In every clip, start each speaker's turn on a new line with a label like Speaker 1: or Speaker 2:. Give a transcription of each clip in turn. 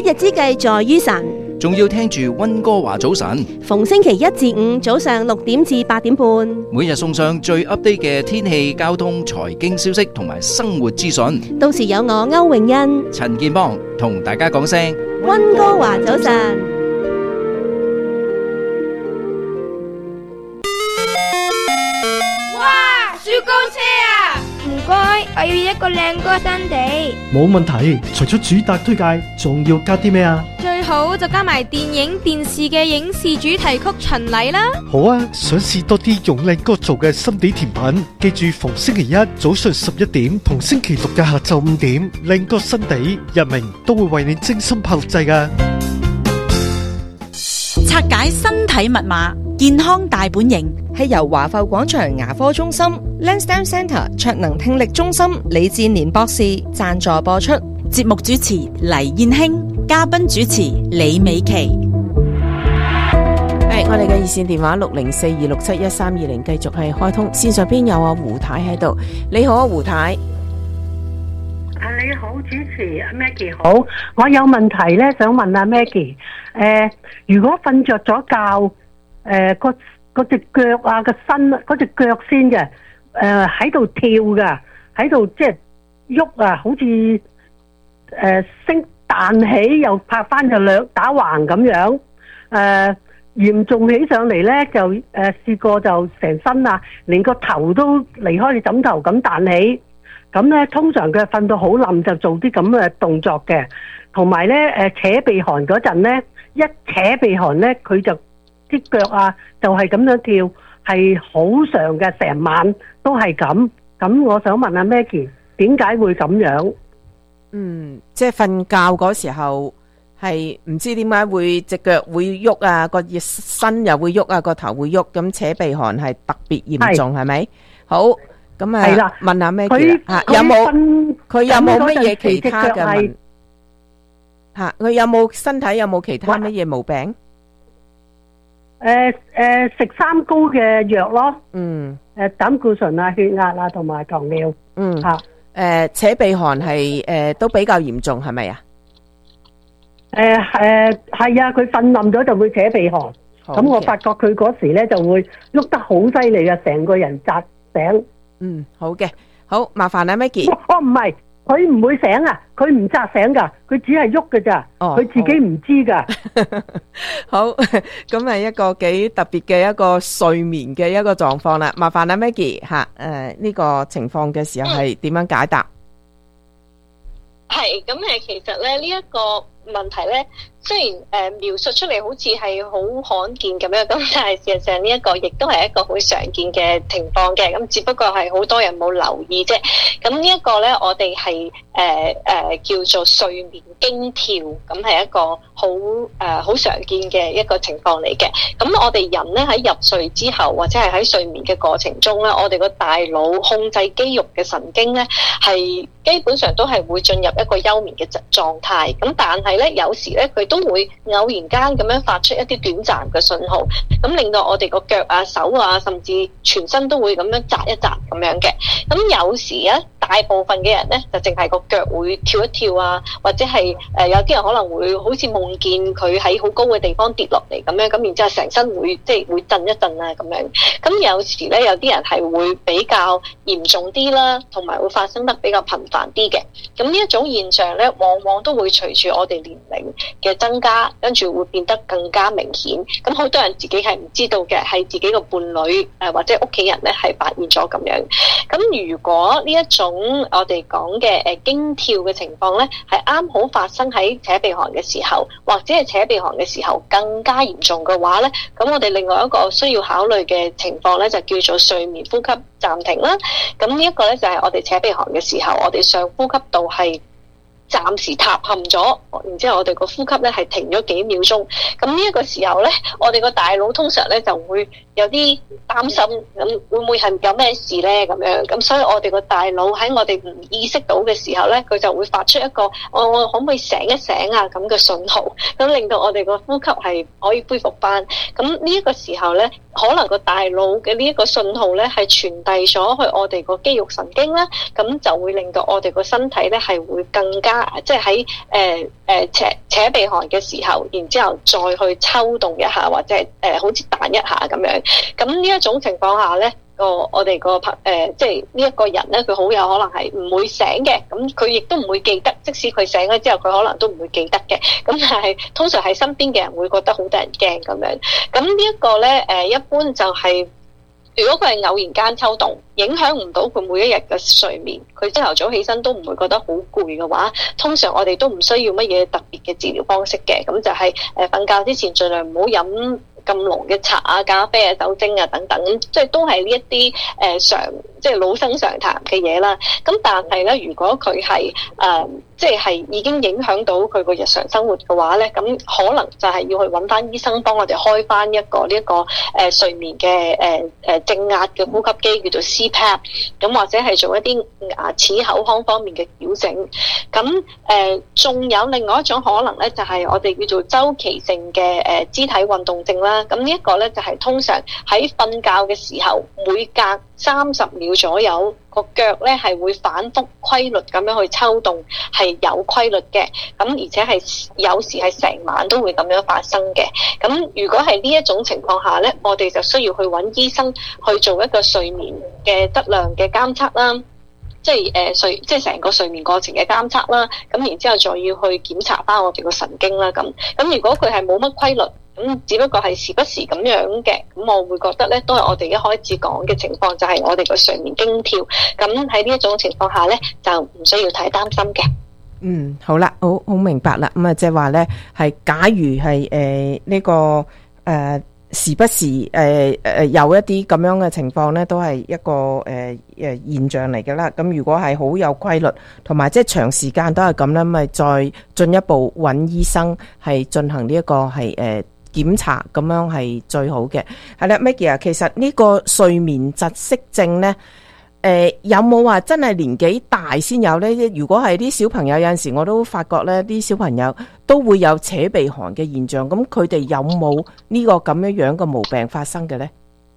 Speaker 1: 日之計在於晨，
Speaker 2: 仲要聽住溫哥華早晨，
Speaker 1: 逢星期一至五早上6點至8點半，
Speaker 2: 每日送上最 update 嘅天氣、交通、財經消息同埋生活資訊。
Speaker 1: 到時有我歐詠欣、
Speaker 2: 陳健邦同大家講聲
Speaker 1: 溫哥華早晨。
Speaker 3: 哇！雪糕車啊！唔該，我要一個靚歌新地。
Speaker 4: 冇問題，除咗主打推介，仲要加啲咩啊？
Speaker 3: 最好就加埋電影電視嘅影視主題曲巡禮啦。
Speaker 4: 好啊，想試多啲用靚歌做嘅心地甜品，記住逢星期一早上11點同星期六嘅下晝5點，靚歌新地日明都會為你精心拍錄製㗎。
Speaker 5: 拆解身體密碼，健康大本營，
Speaker 6: 係由華埠廣場牙科中心、Lansdowne Centre 卓能聽力中心李志年博士贊助播出。
Speaker 5: 節目主持黎燕卿，嘉賓主持李美琪。
Speaker 7: 我哋嘅熱線電話60426713220繼續係開通，線上邊有胡太喺度。你好啊，胡太。
Speaker 8: 你好，主持 Maggie 好，我有問題咧，想問阿 Maggie，如果瞓着咗覺，嗰隻腳啊個身，嗰隻腳先嘅，喺度跳噶，喺度即係喐啊，好似升彈起又拍翻就兩打橫咁樣，嚴重起上嚟咧就試過就成身啊，連個頭都離開你枕頭咁彈起。咁咧，通常佢瞓到好冧就做啲咁嘅動作嘅，同埋咧扯鼻鼾嗰陣咧，一扯鼻鼾咧，佢就啲腳啊就係咁樣跳，係好長嘅，成晚都係咁。咁我想問下 Maggie，點解會咁樣？
Speaker 7: 即係瞓覺嗰時候係唔知點解會隻腳會喐啊，個身又會喐啊，個頭會喐，咁扯鼻鼾係特別嚴重，係咪？好。咁啊，問下咩叫有冇佢有冇乜嘢其他嘅問吓？佢有冇身體有冇其他乜嘢毛病？
Speaker 8: 食三高嘅藥咯。膽固醇啊、血壓啊同埋糖尿。
Speaker 7: 扯鼻鼾係都比較嚴重，係咪啊？
Speaker 8: 係啊，佢瞓冧咗就會扯鼻鼾。咁我發覺佢嗰時咧就會喐得好犀利嘅，成個人扎醒。
Speaker 7: 好嘅，好麻煩啊 Maggie。
Speaker 8: 唔係，佢唔會醒啊，佢唔扎醒噶，佢只係喐噶咋，佢自己唔知噶。
Speaker 7: 好，咁係一個幾特別嘅一個睡眠嘅一個狀況啦。麻煩啊 Maggie 吓，呢個情況嘅時候係點樣解答？
Speaker 9: 係咁其實咧呢一個問題咧，雖然描述出嚟好似係好罕見咁樣，咁但係事實上呢一個亦都係一個好常見嘅情況嘅，咁只不過係好多人冇留意啫。咁呢一個咧，我哋係叫做睡眠驚跳，咁係一個好常見嘅一個情況嚟嘅。咁我哋人咧喺入睡之後，或者係喺睡眠嘅過程中咧，我哋個大腦控制肌肉嘅神經咧，係基本上都係會進入一個休眠嘅狀態。咁但係咧，有時咧佢都會偶然間咁樣發出一啲短暫嘅信號，咁令到我哋個腳啊、手啊，甚至全身都會咁樣扎一扎咁樣嘅。咁有時咧，大部分嘅人咧就淨係個腳會跳一跳啊，或者係有啲人可能會好似夢見佢喺好高嘅地方跌落嚟咁樣，咁然之後成身會會震一震啊咁樣。咁有時咧，有啲人係會比較嚴重啲啦，同埋會發生得比較頻繁啲嘅。咁呢一種現象咧，往往都會隨住我哋年齡嘅增加，跟住會變得更加明顯。咁好多人自己係唔知道嘅，係自己個伴侶或者屋企人咧係發現咗咁樣。咁如果呢一種我哋講嘅驚跳嘅情況咧，係啱好發生喺扯鼻鼾嘅時候，或者係扯鼻鼾嘅時候更加嚴重嘅話咧，咁我哋另外一個需要考慮嘅情況咧，就叫做睡眠呼吸暫停啦。咁呢一個咧就係我哋扯鼻鼾嘅時候，我哋上呼吸道係暫時塌陷咗，然之後我哋個呼吸咧係停咗幾秒鐘。咁呢一個時候咧，我哋個大腦通常咧就會有啲擔心，咁會唔會係有咩事咧咁樣？咁所以我哋個大腦喺我哋唔意識到嘅時候咧，佢就會發出一個我可唔可以醒一醒啊咁嘅信號，咁令到我哋個呼吸係可以恢復翻。咁呢一個時候咧，可能個大腦嘅呢一個信號咧係傳遞咗去我哋個肌肉神經啦，咁就會令到我哋個身體咧係會更加即係喺扯鼻鼾嘅時候，然之後再去抽動一下，或者係好似彈一下咁樣。咁呢一種情況下咧，我哋即係呢一個人咧，佢好有可能係唔會醒嘅。咁佢亦都唔會記得，即使佢醒咗之後，佢可能都唔會記得嘅。咁但係通常係身邊嘅人會覺得好得人驚咁樣。咁呢一個咧，一般就係、如果佢係偶然間抽動，影響唔到佢每一日嘅睡眠，佢朝頭早起身都唔會覺得好攰嘅話，通常我哋都唔需要乜嘢特別嘅治療方式嘅。咁就係瞓覺之前盡量唔好飲咁濃嘅茶啊、咖啡啊、酒精啊等等，即係都係呢一啲即係老生常談嘅嘢啦。咁但係咧，如果佢係即係已經影響到佢個日常生活嘅話咧，咁可能就係要去揾翻醫生幫我哋開翻一個呢一個睡眠嘅正壓嘅呼吸機，叫做 CPAP。咁或者係做一啲牙齒口腔方面嘅矯正。咁仲有另外一種可能咧，就係我哋叫做周期性嘅肢體運動症啦。咁呢一個咧就係通常喺瞓覺嘅時候，每隔30秒左右，個腳咧係會反覆規律咁樣去抽動，係有規律嘅。咁而且係有時係成晚都會咁樣發生嘅。咁如果係呢一種情況下咧，我哋就需要去揾醫生去做一個睡眠嘅質量嘅監測啦。即係成個睡眠過程嘅監測啦。咁然之後再要去檢查翻我哋個神經啦。咁如果佢係冇乜規律，咁只不過係時不時咁樣嘅，咁我會覺得咧，都係我哋一開始講嘅情況，就係我哋個睡眠驚跳。咁喺呢一種情況下咧，就唔需要太擔心嘅。
Speaker 7: 好啦，好明白啦。咁啊，即係話咧，係假如係呢個時不時有一啲咁樣嘅情況咧，都係一個現象嚟嘅啦。咁如果係好有規律，同埋即係長時間都係咁咧，咪再進一步揾醫生係進行呢一個係檢查，咁樣係最好嘅。係啦，Maggie 啊，其實呢個睡眠窒息症咧，有冇話真係年紀大先有呢？如果係啲小朋友，有陣時我都發覺呢啲小朋友都會有扯鼻鼾嘅現象。咁佢哋有冇呢個咁樣嘅毛病發生嘅呢？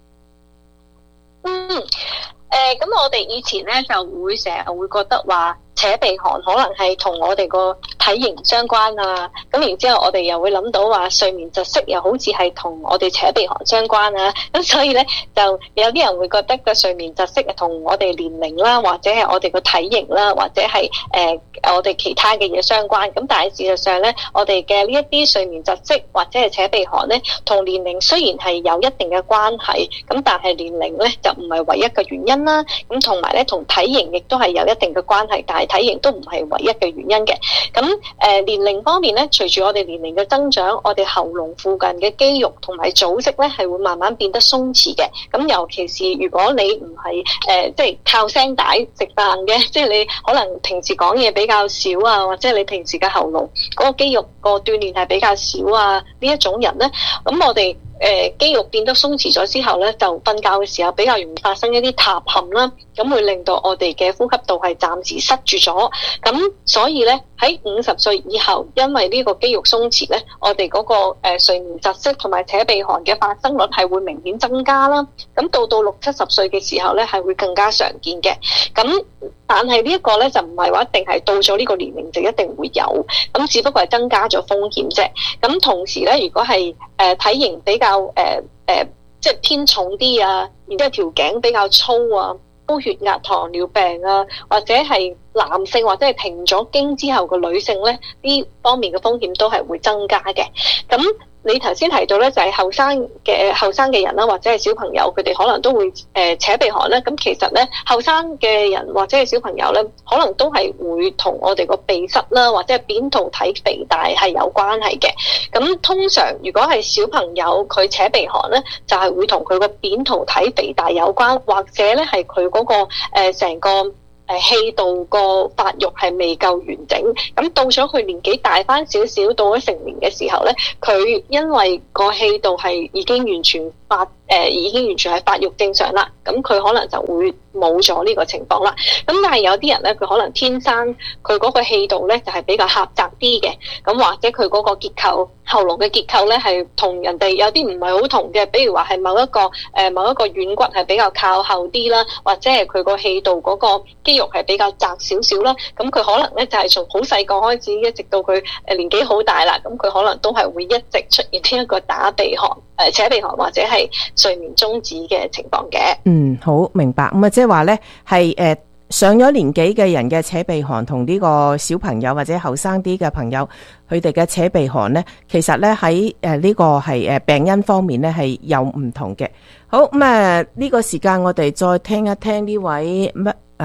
Speaker 9: 咁我哋以前呢就會成日會覺得話扯鼻鼾可能係同我哋個體型相關啊，咁然之後我哋又會諗到話睡眠窒息又好似係同我哋扯鼻鼾相關啊，咁所以咧就有啲人會覺得個睡眠窒息同我哋年齡啦，或者係我哋個體型啦，或者係我哋其他嘅嘢相關。咁但係事實上咧，我哋嘅呢一啲睡眠窒息或者係扯鼻鼾咧，同年齡雖然係有一定嘅關係，咁但係年齡咧就唔係唯一嘅原因啦。咁同埋咧同體型亦都係有一定嘅關係，但係體型都唔係唯一嘅原因嘅。咁年齡方面咧，隨住我哋年齡嘅增長，我哋喉嚨附近嘅肌肉同埋組織咧係會慢慢變得鬆弛嘅。咁尤其是如果你唔係即係靠聲帶食飯嘅，即係你可能平時講嘢比較少啊，或者你平時嘅喉嚨嗰個肌肉個鍛鍊係比較少啊，呢一種人咧，咁我哋肌肉變得鬆弛咗之後咧，就瞓覺嘅時候比較容易發生一啲塌陷啦，咁會令到我哋嘅呼吸道係暫時塞住咗。咁所以咧喺50歲以後，因為呢個肌肉鬆弛咧，我哋嗰個睡眠窒息同埋扯鼻鼾嘅發生率係會明顯增加啦。咁到60-70歲嘅時候咧，係會更加常見嘅。咁但係呢一個咧就唔係話一定係到咗呢個年齡就一定會有，咁只不過係增加咗風險啫。咁同時咧，如果係體型比較即係偏重啲啊，然之後條頸比較粗啊，高血壓、糖尿病啊，或者係男性或者係停咗經之後嘅女性咧，呢方面嘅風險都係會增加嘅。咁你頭先提到咧，就係後生嘅人啦，或者係小朋友，佢哋可能都會扯鼻鼾咧。咁其實咧，後生嘅人或者係小朋友咧，可能都係會同我哋個鼻塞啦，或者係扁桃體肥大係有關係嘅。咁通常如果係小朋友佢扯鼻鼾咧，就係會同佢個扁桃體肥大有關，或者咧係佢嗰個成個氣道個發育係未夠完整。咁到咗佢年紀大翻少少，到咗成年嘅時候咧，佢因為個氣道係已經完全已經完全係發育正常啦，咁佢可能就會冇咗呢個情況啦。咁但係有啲人咧，佢可能天生佢嗰個氣道咧就係比較狹窄啲嘅，咁或者佢嗰個結構喉嚨嘅結構咧係同人哋有啲唔係好同嘅，比如話係某一個軟骨係比較靠後啲啦，或者係佢個氣道嗰個肌肉係比較窄少少啦，咁佢可能咧就係從好細個開始，一直到佢年紀好大啦，咁佢可能都係會一直出現呢一個打鼻鼾、扯鼻鼾或者係睡眠中止嘅情況嘅。
Speaker 7: 好明白。咁啊，即係話咧係上咗年紀嘅人嘅扯鼻鼾同呢個小朋友或者後生啲嘅朋友佢哋嘅扯鼻鼾咧，其實咧喺呢個係病因方面咧係有唔同嘅。好，咁呢個時間我哋再聽一聽呢位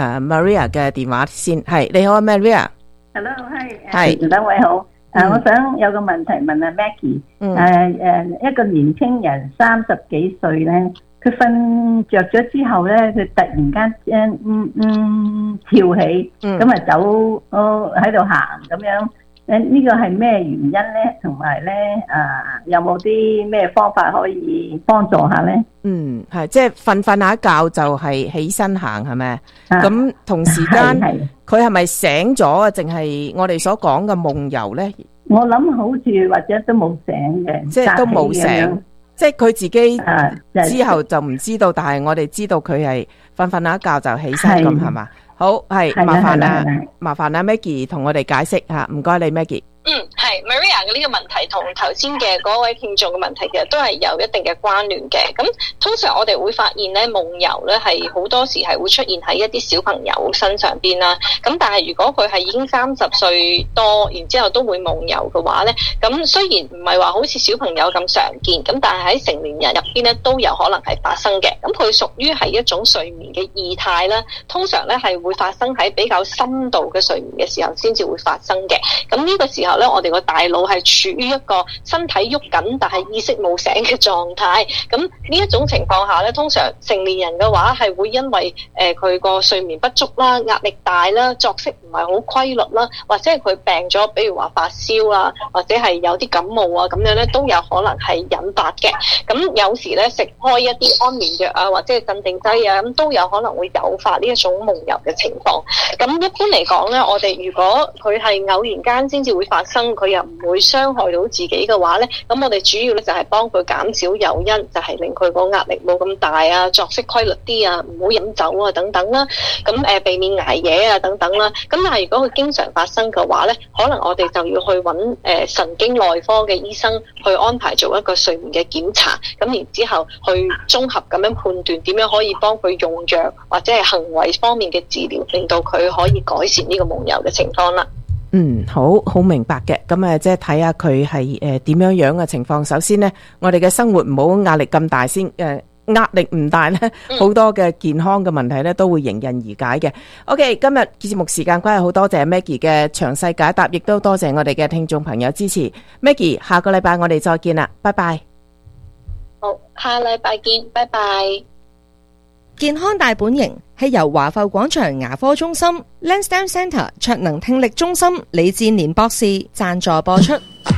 Speaker 7: Maria 嘅電話先。係，你好啊 Maria。Hello，
Speaker 10: 係，兩位好。我想有個問題問阿 Maggie。一個年輕人30幾歲咧，佢瞓着咗之後咧，佢突然間跳起，咁啊走喺度行咁樣。呢個係咩原因咧？同埋咧有冇啲咩方法可以幫助下咧？
Speaker 7: 係即係瞓下覺就係起身行係咪？咁同時間佢係咪醒咗啊？淨係我哋所講嘅夢遊咧？
Speaker 10: 我諗好似或者都冇醒嘅，
Speaker 7: 即係都冇醒，即係佢自己之後就唔知道，但係我哋知道佢係瞓下覺就起身咁係嘛？好，係麻煩啦 Maggie 同我哋解釋吓，唔該你 Maggie。
Speaker 9: 係 Maria 嘅呢個問題同頭先嘅嗰位聽眾嘅問題其實都係有一定嘅關聯嘅。咁通常我哋會發現咧，夢遊咧係好多時係會出現喺一啲小朋友身上邊啦。咁但係如果佢係已經30歲多，然之後都會夢遊嘅話咧，咁雖然唔係話好似小朋友咁常見，咁但係喺成年人入邊咧都有可能係發生嘅。咁佢屬於係一種睡眠嘅異態啦。通常咧係會發生喺比較深度嘅睡眠嘅時候先至會發生嘅。咁呢個時候咧，我哋個大腦係處於一個身體喐緊但係意識冇醒嘅狀態。咁呢一種情況下咧，通常成年人嘅話係會因為佢個睡眠不足啦、壓力大啦、作息唔係好規律啦，或者係佢病咗，比如話發燒啊，或者係有啲感冒啊咁樣咧，都有可能係引發嘅。咁有時咧食開一啲安眠藥啊，或者係鎮定劑啊，咁都有可能會誘發呢一種夢遊嘅情況。咁一般嚟講咧，我哋如果佢係偶然間先至會發生，佢又唔會傷害到自己嘅話咧，咁我哋主要咧就係幫佢減少誘因，就係令佢個壓力冇咁大啊，作息規律啲啊，唔好飲酒啊等等啦。咁避免捱夜啊等等啦。咁但係如果佢經常發生嘅話咧，可能我哋就要去揾神經內科嘅醫生去安排做一個睡眠嘅檢查，咁然之後去綜合咁樣判斷點樣可以幫佢用藥或者係行為方面嘅治療，令到佢可以改善呢個夢遊嘅情況啦。
Speaker 7: 好明白嘅。咁即係睇下佢係點樣嘅情況。首先呢，我哋嘅生活唔好壓力咁大先。壓力唔大呢，好多嘅健康嘅問題呢都會迎刃而解嘅。OK， 今日節目時間關係，好多謝 Maggie 嘅詳細解答，亦都多謝我哋嘅聽眾朋友支持。Maggie， 下個禮拜我哋再見啦，拜拜。
Speaker 9: 好，下禮拜見，拜拜。
Speaker 6: 健康大本營係由華埠廣場牙科中心 Lansdowne Centre 卓能聽力中心李志年博士贊助播出。